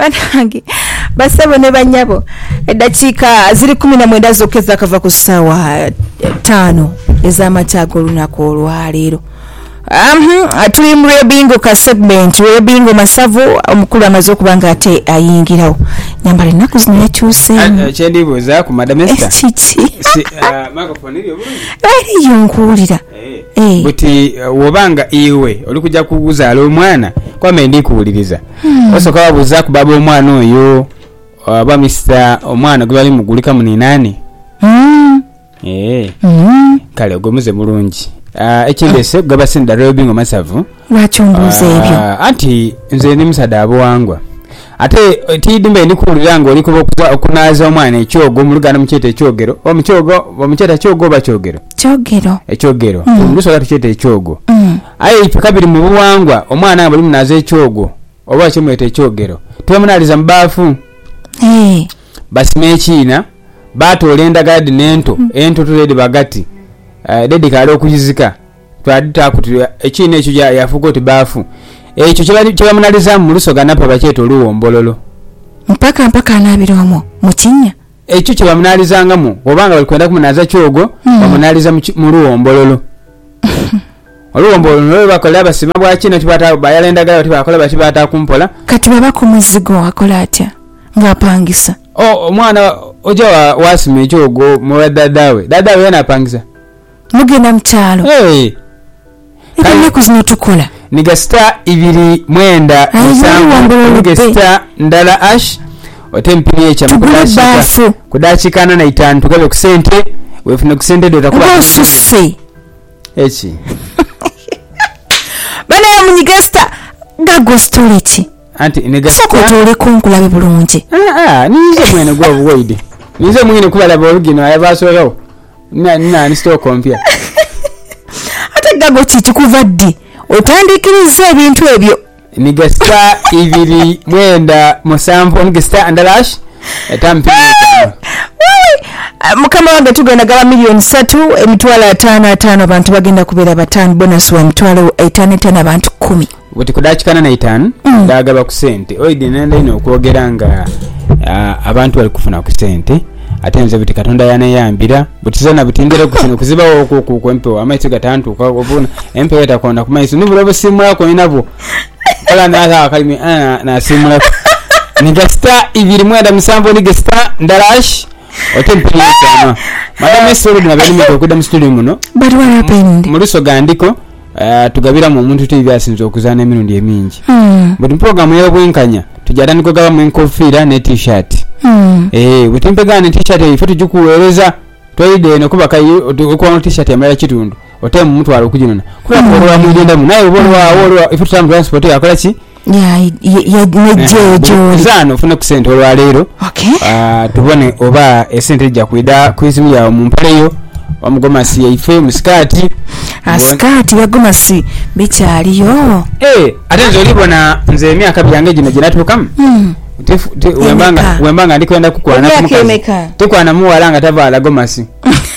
banange basabo ne banyabo eddakiika ziri 19 zokeza kava ku ssaawa 5 ez'amakya olunaku olwaleero. Tuli mu Rebingo ka segment Rebingo Masavu omukulu amaze okubanga ate ayingirawo nyambala ennaku zino yakyuseemu kyendibuuza ku Madam Esther microphone eri yonkuwulira buti wobanga iwe oli kujja kuzaala omwana kwame ndikuwuliriza osooka wabuuza ku baba omwana oyo aba Mr. omwana gwe bali mugulika muninani kale ogomuze bulungi ekindese gaba sinda Rebingo Masavu lwachombuza ebyo anti nze ndi musada abwangwa ate tidimbe ndikuwulira nga oli kuba okunaza omwana ekyogo mu Luganda mukyeta ekyogero omukyeta kyogo oba kyogero ekyogero olusobola tukyeta ekyogo aye ife kabiri mu buwangwa omwana bali munaza ekyogo oba kimweta ekyogero tebamunaliza mu baafu basima ekiina batoola endagadi ento tuledi bagati dedi kale okuzizika twaditakuti ekiina ekyo yafuka oti baafu ekyo kyebamunaliza mu Lusoga napa bakyeta oluwombololo mpaka anabiromo mukinya ekyo kyebamunalizangamu obanga bali kwenda kumunaza kyogo bamunaliza mu luwombololo oluwombololo bakola basima bwa kino tibata bayalendagala tibakola batibata kumpola kati baba ku muzigo akola atya ngapangisa omwana oja wasima ekyogo mu dadawe yana apangisa mugenda mchalo kale kuzino tukola niga star 2 niga star ndala ash otempini echa kudachikana na 5 tugabe ku sente wefuna ku sente dotakuba susse echi bana munyiga star gago storage anti niga star tole kunkulabe bulungi nize mwene gwo buwaide nize mwene kubala bobugino ayabasorawo nani store kompya ate gago chichi kuvaddi otandikiriza ebintu ebyo niga star 2 niga star andalash etampini mukama wange tugenda gaba million 3 emitwalo 5 abantu bagenda kubeera batano bonus wa mitwalo 5 abantu 10 buti kudachikana na 5 dagaba ku sente oide nenda ino okwogera nga abantu bali kufuna ku sente atenze buti Katonda yaneyambira butizana butindira kusino kuzibawo okuku kwempewa amaitse gatantu kwa obuna empewa etakonda kumaiso nibulobo simu yako inabo kala naza akalimi na simu yako niga star 2 niga star ndalash otempini kama Madam Esther na bali meko kuda mu studio muno but what happened mu Lusoga ndiko tugabira mu muntu TV asinzo okuzana emirundi emingi but program y'obwenkanya tujada niko gaba mu enkofira ne t-shirt butimpegana t-shirt ife tujikuwereza toide no kuba kai okwa t-shirt yamala kitundu otemu mutwalo kujinona kula kwa mujenda mu nayo bolwa ife tutamu transport yakola ki nejejo zano funa ku sente olwaleero tubone oba esente ejja kuida kwisimu ya mu mpaleyo wamugomasi ife muskati askati ya gomasi bikyaliyo ate olibona nze emyaka byange gino ginatukamu wembanga ndikwenda kukwana kumukazi tukwana muwalanga tavala gomasi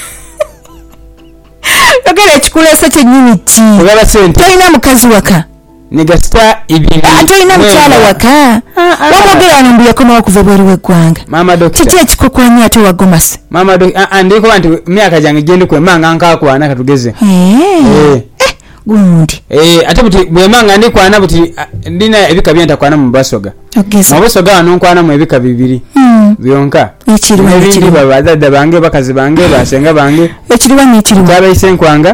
ogera ekikulesa kyennyini ki ogaba sente tolina mukazi waka niga star 2 tolina mukyala waka wamogera nambu yakomawo kuva bweru w'eggwanga mama dokita kiki ekikukwanya ate wa gomasi mama ndiko nti myaka gyange gyendi kwemanga nkakwana katugeze gundi ate buti bwemanga ndikwana buti ndina ebika byentakwana mu Basoga mu Basoga wano nkwana mu ebika 2 byonka ekiri babadda bange bakazi bange basenga bange ekiri babayise nkwanga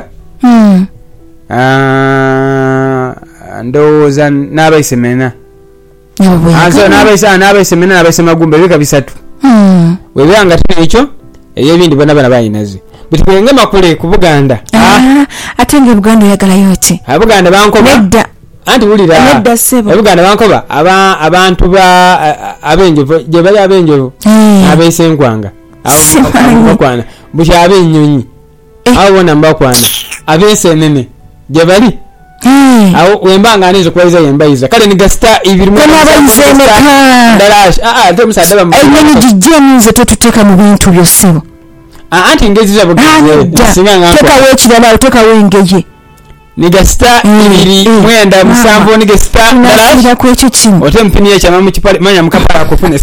ndowooza n'abayise mena n'abayise mena n'abayise magumba ebika 3 webyanga tino ekyo ey'ebindi bonna bayinaze buti kwenge makule ku Buganda ate nga Buganda oyagalayo ki Abuganda bankoba nedda anti wulira Buganda bankoba abantu abenjovu gye bali abenjovu abayise nkwanga abakwana buti abennyonyi abona mbakwana abensenene gye bali awo wembanga anizo kwaiza yembayiza kale niga star 2 ndalash ate musadde bamu ennyonyi gijjemize tetuteeka mu bintu byosibo anti ngezi za bugezi singa ngako teka wekirala teka wengeye niga star 2 niga star ndala ku ekyo kimu ote mpini ya chama mu kipale manya mukapala kufune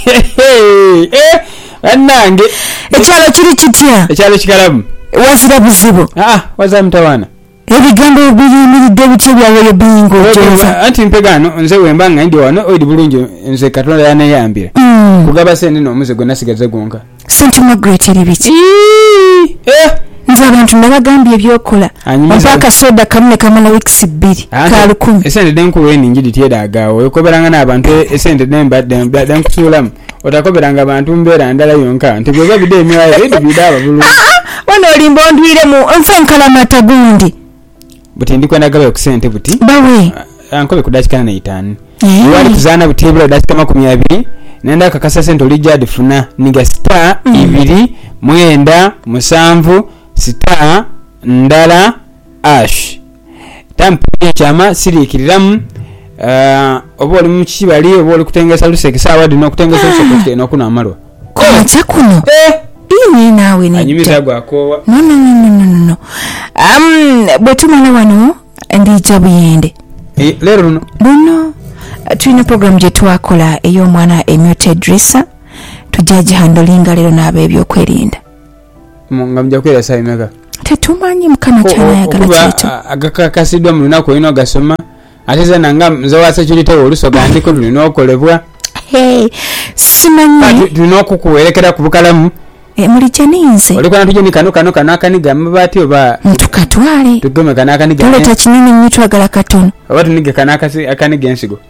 annange ekyalo kiri kitya ekyalo kikalamu wazira buzibu waza mtawana ebigambo biyimiridde bityo byaweyo bingo anti mpegano nze wembanga ndi wano oidi bulungi nze Katonda yanayambira kugaba sente n'omuze gwe nasigaze gonka St. Margaret eri biti nze abantu nabagambye ebyokola mpaka soda kamune kamala weeks 2 ka 10 esente denkulu eningi tiedagawo okoberanga n'abantu esente denkusulamu otakoberanga abantu mbeera ndala yonka nti gwega bide emiwayo ebi bidaba bulungi wano olimba ondwire mu nfenkalamata gundi buti ndikwenda gabe okusente buti bawe ankobe kudakika na 5 wali kuzana buti ebula dakika 20 nenda kakasa sente olijja adifuna niga star 2 mwenda musanvu star ndala ash tampi chama sirikiriramu obo oli mu kibali obo oli kutengesa lusekisa awadi n'okutengesa lusokete n'okuna amalwa kocha kuno ini nawe ne anyumiza gwakowa no bwetumala wano ndija buyende lero luno tulina program gye twakola ey'omwana Emyota Idrissa tujja gihandolinga lero n'aba ebyokwerinda nga mujja kwera saa imeka tetumanyi mukama ky'anayagala kyekyo agakakasidwa mu lunaku olina ogasoma ate ze nanga nze wasa kiritewo olusoga ndiko tulina okolebwa simanyi tulina okukuwerekera ku bukalamu muli kyaninze olikwana tujeni kano akaniga mabaati oba tukatwale tugome kana akaniga tuleta kinini nnyo twagala katono oba tunige kana akaniga ensigo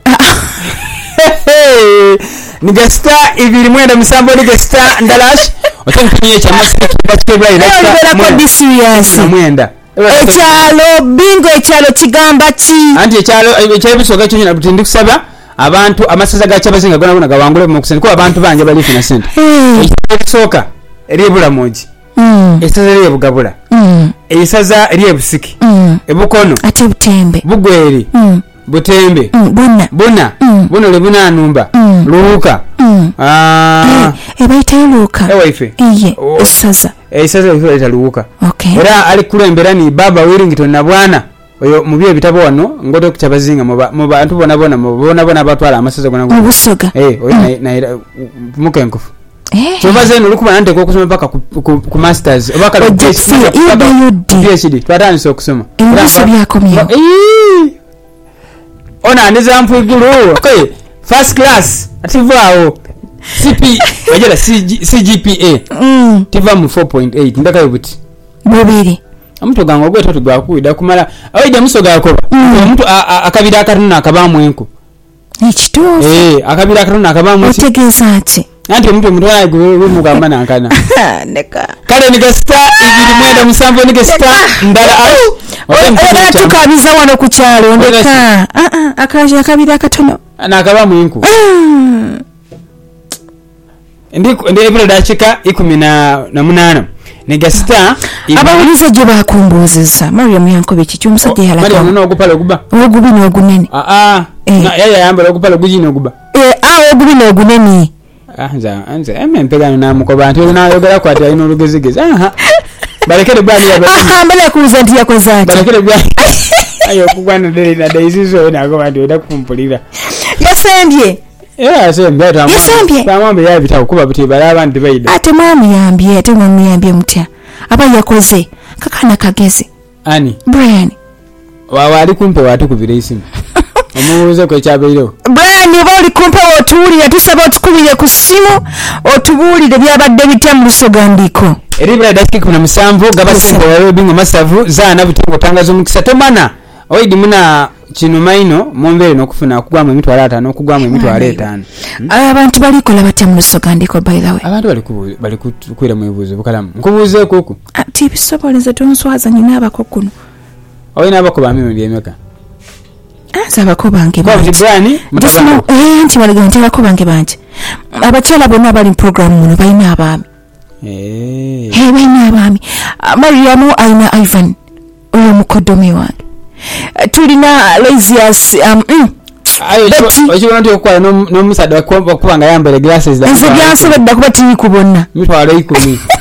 niga star 2 mwenda musanvu niga star ndalash otenkunye cha masiki basketball ila mwenda ekyalo bingo ekyalo kigamba ki anti ekyalo bisoga kyo nyina buti ndikusaba abantu amasaza gachabazinga gona gawangule mu kusente ko abantu banje bali fina sente ekisoka eribula moji esaza eribugabula esaza eribusiki ebukono ate butembe bugweri butembe buna lebuna numba luuka ebaita luuka ewaife esaza ebifa luuka era ali kulembera ni baba Willington na bwana oyo mubye bitabo wano ngoto kuchabazinga mu bantu bona batwala amasaza gona obusoga oyo na mukenkufu Chova zenu lukuba nante kwa kusoma paka ku masters obaka PhD twatani so kusoma ebiso byakomye ona ndiza mpugulu first class ativao CP wajala CGPA tiva mu 4.8 ndaka yobuti bobiri amuto gango gwe tatu gwakuida kumala awija musoga yakoba omuntu akabira akaruna akabamu enku ekituufu akabira akaruna akabamu otegeza ati anti omuntu mutwala gumugamba nankana neka kale niga star 2 mwenda musanvu niga star ndala oba tukabiza wano ku kyalo ndeka akaje akabira akatono nakabamu enku ndi ebula dakika 18 niga star abawuliza gye bakumbuzisa Mariam Yankobe kiki omusajja yalaka Mariam n'ogupala oguba ogubi n'ogunene yaya yambala ogupala oguji n'oguba ogubi n'ogunene anze empegano namukoba nti olunayogera kwati alina olugezigezi balekere bwani mbala kuuza nti yakoze ati balekere bwani ayo kugwana dele na daizizo nagoba nti oda kumpulira yasembye tamwambe yabitawo kuba buti balaba nti baida ate mwami yambye mutya aba yakoze kakana kageze ani Brian wali kumpe watu kubira isimu omubuuze ko ekyabeerewo Brian oba oli kumpe otuwulire tusaba otukubire ku ssimu otubuulire byabadde bitya mu lusogandiko eribula dakika 17 gabasimba wabingo masavu zaana butingo tangazo mukisa tomana oidi muna kino maino mumbere nokufuna kugwamu emitwalo 5 okugwamu emitwalo 5 abantu balikola batya mu lusogandiko by the way abantu bali kukwira mu ebuzo bukalamu nkubuuze kuku ati bisoboleze tonswaza nyina abako kuno oyina abako bamino lyemeka abako bange bange nti balaga nti abako bange bange abakyala bonna abali mu program muno balina abaami balina abaami Mariamu ayina Ivan oyo mukodomi wange tulina Lazius okiona nti okukola n'omusadde wakubanga yambere glasses nze byansobedde kuba tiri kubonna mitwalo 10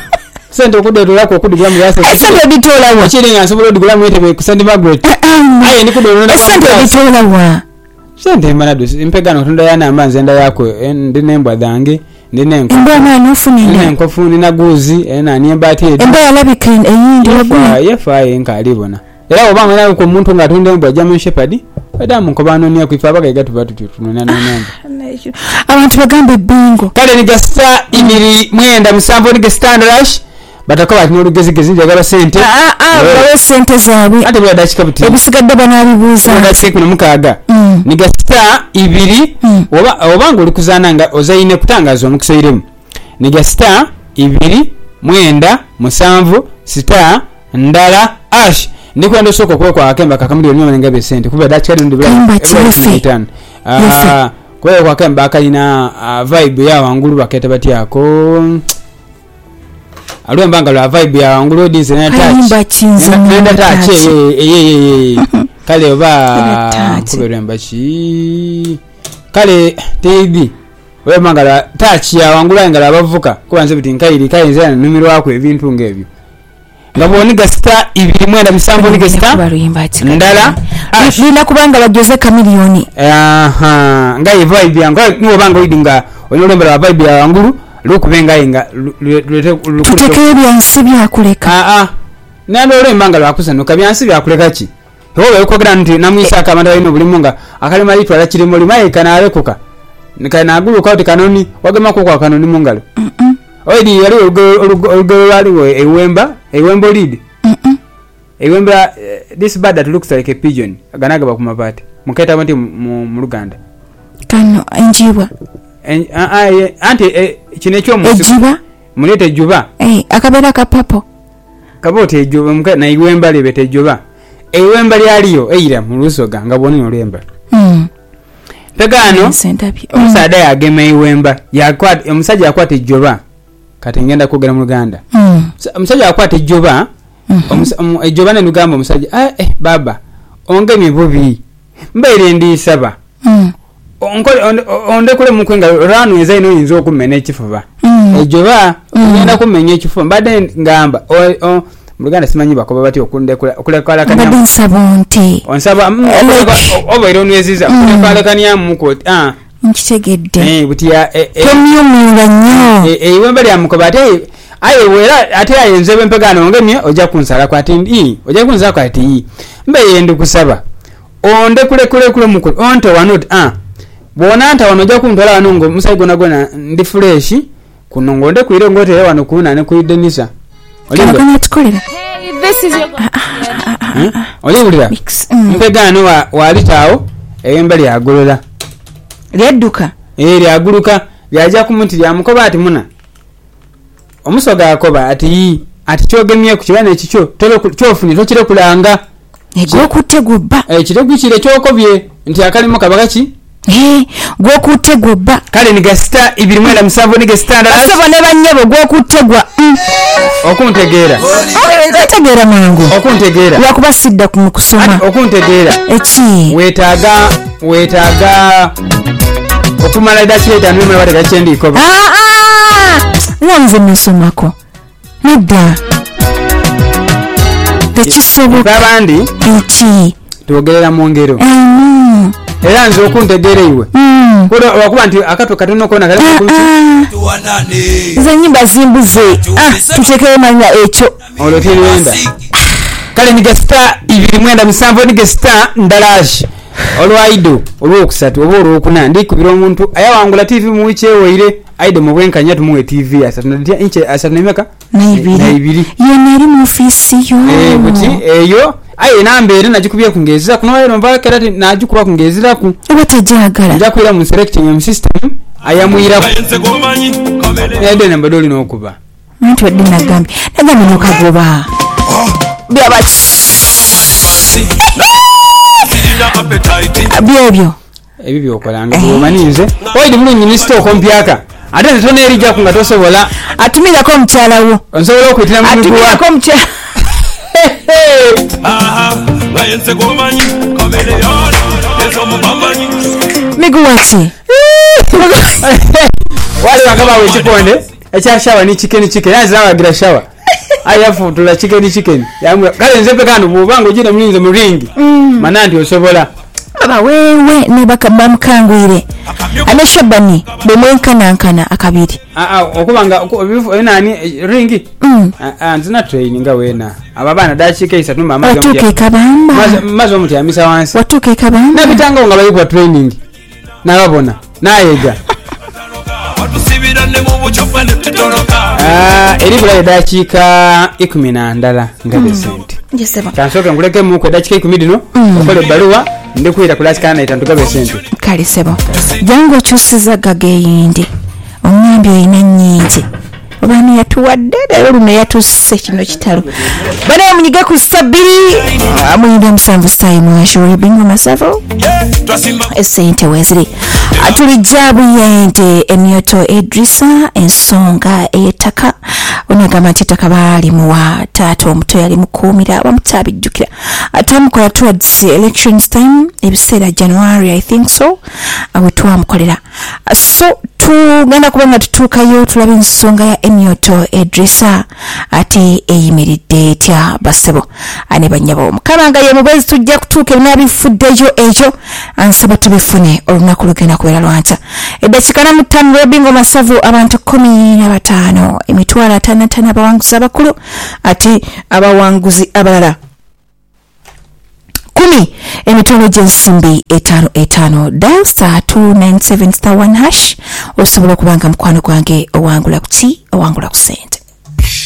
sente okudodola ko okudigula mu yase sente bitola wa chiri nga nsobola odigula mu yete ku St Margaret aye ndikudodola sente bitola wa sente manado impegano tunda yana amanzi enda yako ndine embwa dange ndine embwa mwana ofunine enkofu nina guzi ena niembati embwa yalabika eyindi wagula yefa enkalibona era obanga nawe ko muntu nga tunda embwa German Shepherd adamu nkobano niya kuifa baga igatu batu tunona namba abantu bagambe bingo kale ni gasta ibiri mwenda musambo ni standard batakoba ati n'olugezigezi njagala sente bawe sente zaabwe ate bya dakika buti ebisigadde banaabibuuza dakika 16 ni gasta ibiri obanga oli kuzaana nga ozayine kutangaza omukisoiremu ni gasta ibiri mwenda musanvu sita ndala ash ndikwenda osooka okwekwa akemba kakamuli olnyoma nga besente kuba dakika ndi bula kwa kwa kemba akalina vibe ya wangulu bakete batyako alwe mbanga la vibe ya wangulu dize na touch nenda touch kale oba kuberemba chi kale TV we mbanga la touch ya wangulu ngala bavuka kubanze biti nkairi kayinza numero wako ebintu ngebyo ngaboni gasta ibiri mwenda misambo ni gasta ndala lina kubanga bajoze kamilioni ngai vibe yangu niwo banga widinga ololembera vibe ya wangulu lukubenga inga tutekeye byansi byakuleka nando olembanga lwakusanuka byansi byakuleka ki howe ukogera nti namwisa akamanda ino bulimunga akalima litwala kirimo limaye kana alekuka nikana agulu kwa kanoni wagema kwa kanoni mungalo oidi yali olugolo waliwo ewembo lead ewemba this bird that looks like a pigeon aganaga bakumapate muketa wanti mu Luganda kano enjibwa anti kinekyo mu ejiba mulete juba akabera kapapo kabote juba muka na iwemba libete juba ewemba lyaliyo eira mu Lusoga ngaboni olemba pegano omusada yagema iwemba yakwata omusajja yakwata juba kati ngenda kugera mu Luganda omusajja yakwata juba ejoba ne lugamba omusajja baba ongemye bubi mbeere ndisaba onde kule mukwenga ranu ezaino yinzo okumena ekifuba ejoba ngenda kumenya ekifuba mbadde ngamba mu Luganda simanyi bakoba bati okulekala kanya mbadde nsabonte onsaba obairo nweziza okulekala kanya muko nkitegedde butia tomyumira nnyo iwemba lya mukoba ate aye wera ate ayenze bempegano ngemye oja kunsala kwati oja kunsala kwati mbe yende kusaba onde kule muko onto wanot bona anta wanoja kuntwala wanongo musaigo nagona ndi fresh kuno ngonde kuire ngote wano kuna ne kuidenisa olinga tukolera this is your olinga mpegano walitawo eyemba lya golola lyadduka lyaguluka lyaja kumuti lya mukoba ati muna omusoga akoba ati kyogemye ku kibane ekikyo kyofuni tokire kulanga gwokutte gobba kiregukire kyokobye nti akalimo kabagaki gwokutte gobba kale ni gasta ibiri mwenda musanvu ni gasta ndala asaba ne banyabo gwokutte gwa okuntegeera ntegeera mangu okuntegeera lwakuba sidda ku kusoma okuntegeera eki wetaaga okumala ddakiika etaano emala bateka kyendiikoba nanze musomako nedda tekisoboka abandi eki twogerera mu ngero era nze okuntegeera iwe wakuba nti akato katono kona kali nze nyimba zimbuze tutekeyo manya ekyo olwo tiriwenda kale ni gasta ibiri mwenda musanvu ni gasta ndalashi olwaido olwokusatu oba olwokuna ndikubira omuntu ayawangula TV mu wiki eweire aide mu bwenkanya tumuwe TV asatuna inche asatunimeka naibiri yena eri mu ofisi yo buti eyo aye nambeere najikubye kungezira kuno lero mva kerati najikuba kungezira ku obatajagala njakwira mu selecting system ayamwira ede namba doli nokuba muntu wadde nagambi nokagoba byabaki byebyo ebyo byokolanga omaninze oidi bulungi ni stock ompyaka ate netone erija kunga tosobola atumirako omukyala wo onsobola okuyitira mu atumirako omukyala miguwaki wali wakabawo ekikonde ekyashawa ni chicken nazilawagira shawa ayafutula chicken yamwe kale nze pekano bubanga ujina mlinze mu ringi manandi osobola aba wewe ne bakamukangwire ameshabani bemwenkana akabiri okubanga nani ringi nzina training wena ababana dachike isatu mama watuke kabamba mazo muti amisa wansi watuke kabamba nabitanga nga bayikwa training nababona nayega eribula edakika 10 nga besente kansoke nguleke muko edakika 10 dino okole baluwa ndikuira kulasikana itantugabe sente kale sebo jango chusiza gageyindi omwambi oyina nyingi obani yatuwadde lero luno yatusse kino kitalo bana munyiga ku sabiri amuyinda musanvu style mwashore bingo masavu esente weziri atulijabu yente emyoto Edrisa ensonga etaka onagama kitaka bali muwa tato omuto yali mukumira bamutabijjukira atamukola towards elections time ebiseera January I think so awetwamukolera so tugenda kubanga tutuukayo tulabe ensonga ya emyoto Edrisa ate eyimiridde etya basebo ane banyabo mukabanga ye mubezi tujja kutuuka ebinabifuddeyo ekyo ansaba tubifune olunaku lugenda kubeera lwanta edakika na mutamu bingo masavu abantu 15 emitwalo 55 abawanguzi abakulu ate abawanguzi abalala 10 emitwalo gy'ensimbi 5 dial *297*1# osobola okubanga mukwano gwange owangula ku sente.